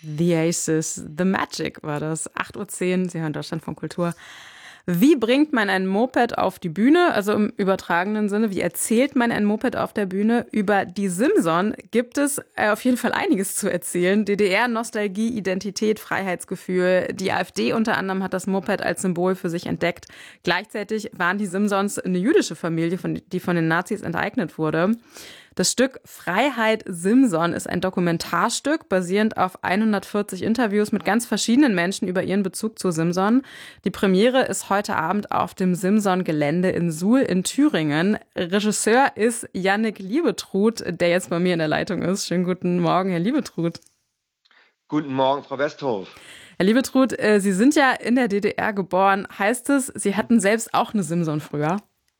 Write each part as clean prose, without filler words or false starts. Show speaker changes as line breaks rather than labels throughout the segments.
The Aces, The Magic war das. 8:10 Uhr, Sie hören Deutschlandfunk Kultur. Wie bringt man ein Moped auf die Bühne? Also im übertragenen Sinne, wie erzählt man ein Moped auf der Bühne? Über die Simson gibt es auf jeden Fall einiges zu erzählen. DDR, Nostalgie, Identität, Freiheitsgefühl. Die AfD unter anderem hat das Moped als Symbol für sich entdeckt. Gleichzeitig waren die Simsons eine jüdische Familie, die von den Nazis enteignet wurde. Das Stück Freiheit Simson ist ein Dokumentarstück, basierend auf 140 Interviews mit ganz verschiedenen Menschen über ihren Bezug zu Simson. Die Premiere ist heute Abend auf dem Simson-Gelände in Suhl in Thüringen. Regisseur ist Yannick Liebetrud, der jetzt bei mir in der Leitung ist. Schönen guten Morgen, Herr Liebetrud.
Guten Morgen, Frau Westhoff.
Herr Liebetrud, Sie sind ja in der DDR geboren. Heißt es, Sie hatten selbst auch eine Simson früher?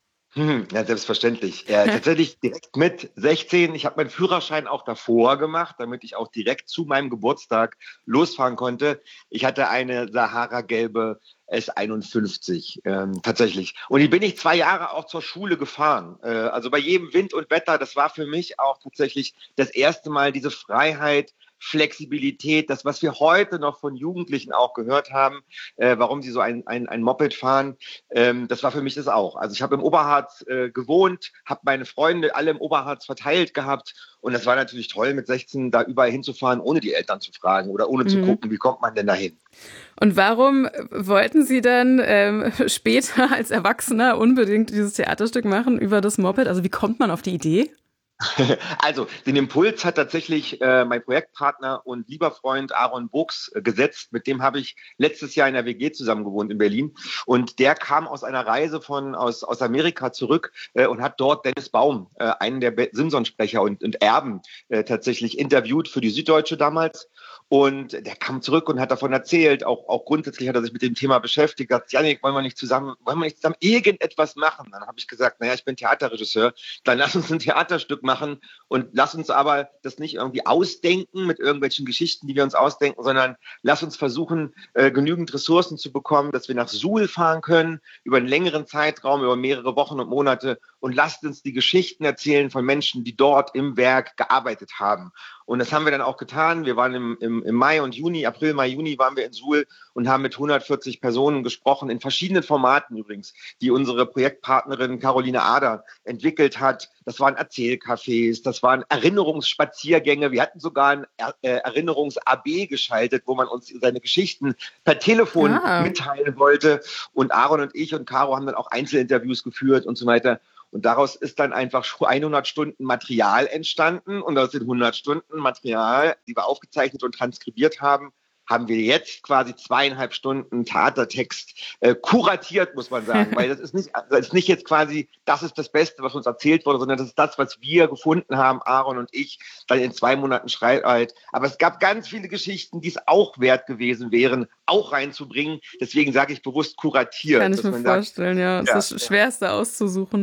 Ja, selbstverständlich. Tatsächlich direkt mit 16. Ich habe meinen Führerschein auch davor gemacht, damit ich auch direkt zu meinem Geburtstag losfahren konnte. Ich hatte eine Sahara-gelbe S51, tatsächlich. Und die bin ich 2 Jahre auch zur Schule gefahren. Also bei jedem Wind und Wetter, das war für mich auch tatsächlich das erste Mal diese Freiheit, Flexibilität, das, was wir heute noch von Jugendlichen auch gehört haben, warum sie so ein Moped fahren, das war für mich das auch. Also ich habe im Oberharz gewohnt, habe meine Freunde alle im Oberharz verteilt gehabt und das war natürlich toll, mit 16 da überall hinzufahren, ohne die Eltern zu fragen oder ohne zu gucken, wie kommt man denn dahin.
Und warum wollten Sie dann später als Erwachsener unbedingt dieses Theaterstück machen über das Moped? Also wie kommt man auf die Idee?
Also, den Impuls hat tatsächlich mein Projektpartner und lieber Freund Aaron Buchs gesetzt. Mit dem habe ich letztes Jahr in der WG zusammen gewohnt in Berlin. Und der kam aus einer Reise aus Amerika zurück und hat dort Dennis Baum, einen der Simson-Sprecher und Erben, tatsächlich interviewt für die Süddeutsche damals. Und der kam zurück und hat davon erzählt. Auch grundsätzlich hat er sich mit dem Thema beschäftigt. Hat Jannik, wollen wir nicht zusammen irgendetwas machen? Dann habe ich gesagt, naja, ich bin Theaterregisseur. Dann lass uns ein Theaterstück machen und lass uns aber das nicht irgendwie ausdenken mit irgendwelchen Geschichten, die wir uns ausdenken, sondern lass uns versuchen, genügend Ressourcen zu bekommen, dass wir nach Suhl fahren können, über einen längeren Zeitraum, über mehrere Wochen und Monate und lasst uns die Geschichten erzählen von Menschen, die dort im Werk gearbeitet haben. Und das haben wir dann auch getan. Wir waren im Mai und Juni, April, Mai, Juni waren wir in Suhl und haben mit 140 Personen gesprochen, in verschiedenen Formaten übrigens, die unsere Projektpartnerin Caroline Ader entwickelt hat. Das waren Erzählcafés, das waren Erinnerungsspaziergänge. Wir hatten sogar ein Erinnerungs-AB geschaltet, wo man uns seine Geschichten per Telefon mitteilen wollte. Und Aaron und ich und Caro haben dann auch Einzelinterviews geführt und so weiter. Und daraus ist dann einfach 100 Stunden Material entstanden. Und aus den 100 Stunden Material, die wir aufgezeichnet und transkribiert haben, haben wir jetzt quasi 2,5 Stunden Theatertext kuratiert, muss man sagen. Weil das ist nicht jetzt quasi, das ist das Beste, was uns erzählt wurde, sondern das ist das, was wir gefunden haben, Aaron und ich, dann in 2 Monaten Schreibarbeit. Aber es gab ganz viele Geschichten, die es auch wert gewesen wären, auch reinzubringen. Deswegen sage ich bewusst kuratiert.
Kann ich mir vorstellen, ja. Das ist das Schwerste auszusuchen.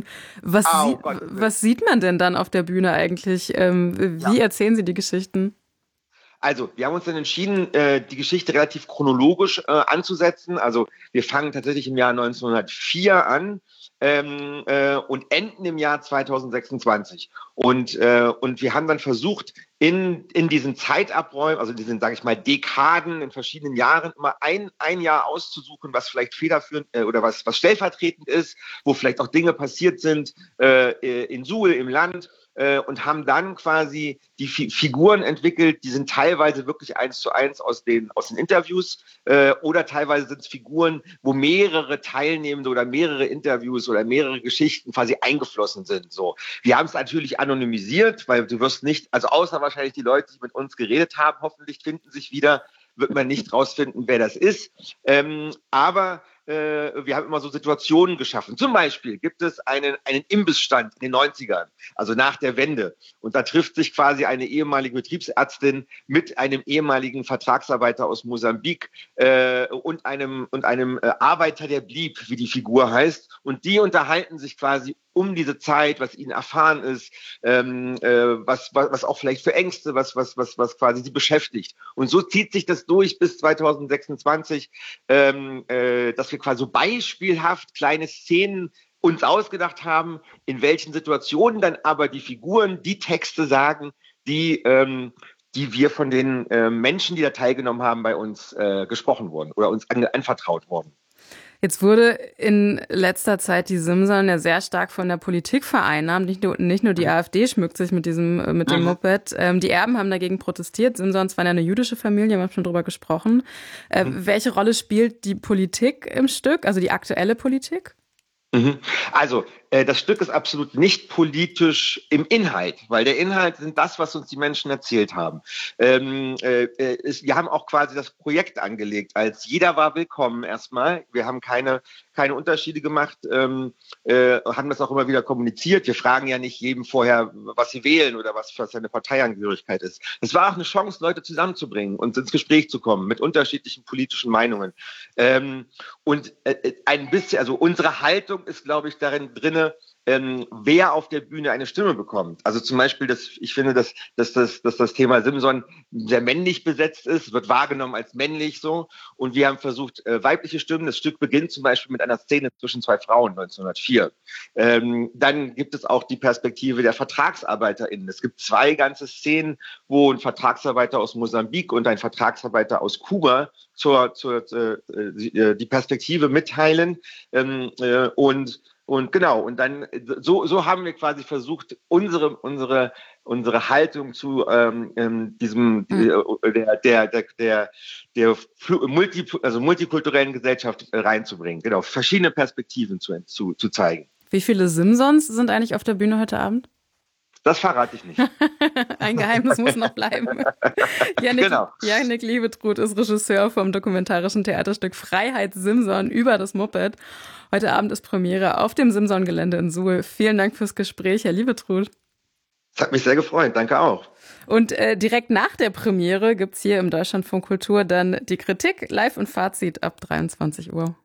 Was sieht man denn dann auf der Bühne eigentlich? Wie erzählen Sie die Geschichten?
Also, wir haben uns dann entschieden, die Geschichte relativ chronologisch anzusetzen. Also, wir fangen tatsächlich im Jahr 1904 an und enden im Jahr 2026. Und wir haben dann versucht, in diesen Zeitabräumen, also diesen, sage ich mal, Dekaden in verschiedenen Jahren, immer ein Jahr auszusuchen, was vielleicht federführend oder was stellvertretend ist, wo vielleicht auch Dinge passiert sind in Suhl, im Land. Und haben dann quasi die Figuren entwickelt, die sind teilweise wirklich 1:1 aus den Interviews oder teilweise sind es Figuren, wo mehrere Teilnehmende oder mehrere Interviews oder mehrere Geschichten quasi eingeflossen sind. So, wir haben es natürlich anonymisiert, weil du wirst nicht, also außer wahrscheinlich die Leute, die mit uns geredet haben, hoffentlich finden sich wieder, wird man nicht rausfinden, wer das ist. Aber wir haben immer so Situationen geschaffen. Zum Beispiel gibt es einen Imbissstand in den 90ern, also nach der Wende. Und da trifft sich quasi eine ehemalige Betriebsärztin mit einem ehemaligen Vertragsarbeiter aus Mosambik und einem Arbeiter, der blieb, wie die Figur heißt. Und die unterhalten sich quasi um diese Zeit, was ihnen erfahren ist, was auch vielleicht für Ängste, was quasi sie beschäftigt. Und so zieht sich das durch bis 2026, dass wir quasi so beispielhaft kleine Szenen uns ausgedacht haben, in welchen Situationen dann aber die Figuren die Texte sagen, die die wir von den Menschen, die da teilgenommen haben, bei uns gesprochen wurden oder uns anvertraut wurden.
Jetzt wurde in letzter Zeit die Simson ja sehr stark von der Politik vereinnahmt. Nicht nur die AfD schmückt sich mit dem Moped. Die Erben haben dagegen protestiert. Simsons waren ja eine jüdische Familie, wir haben schon drüber gesprochen. Welche Rolle spielt die Politik im Stück, also die aktuelle Politik?
Also, das Stück ist absolut nicht politisch im Inhalt, weil der Inhalt sind das, was uns die Menschen erzählt haben. Wir haben auch quasi das Projekt angelegt, als jeder war willkommen erstmal. Wir haben keine Unterschiede gemacht, haben das auch immer wieder kommuniziert. Wir fragen ja nicht jedem vorher, was sie wählen oder was seine Parteiangehörigkeit ist. Es war auch eine Chance, Leute zusammenzubringen und ins Gespräch zu kommen mit unterschiedlichen politischen Meinungen. Und ein bisschen, also unsere Haltung ist, glaube ich, darin drinne, wer auf der Bühne eine Stimme bekommt. Also zum Beispiel, ich finde, dass das Thema Simson sehr männlich besetzt ist, wird wahrgenommen als männlich so. Und wir haben versucht, weibliche Stimmen. Das Stück beginnt zum Beispiel mit einer Szene zwischen zwei Frauen 1904. Dann gibt es auch die Perspektive der VertragsarbeiterInnen. Es gibt 2 ganze Szenen, wo ein Vertragsarbeiter aus Mosambik und ein Vertragsarbeiter aus Kuba die Perspektive mitteilen und genau, und dann so haben wir quasi versucht, unsere Haltung zu diesem der multikulturellen Gesellschaft reinzubringen. Genau, verschiedene Perspektiven zu zeigen.
Wie viele Simsons sind eigentlich auf der Bühne heute Abend?
Das verrate ich nicht.
Ein Geheimnis muss noch bleiben. Jannik Liebetrud ist Regisseur vom dokumentarischen Theaterstück Freiheit Simson über das Moped. Heute Abend ist Premiere auf dem Simson-Gelände in Suhl. Vielen Dank fürs Gespräch, Herr Liebetrud.
Das hat mich sehr gefreut. Danke auch.
Und direkt nach der Premiere gibt's hier im Deutschlandfunk Kultur dann die Kritik, Live und Fazit ab 23 Uhr.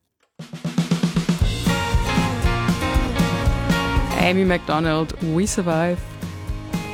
Amy Macdonald, We Survive.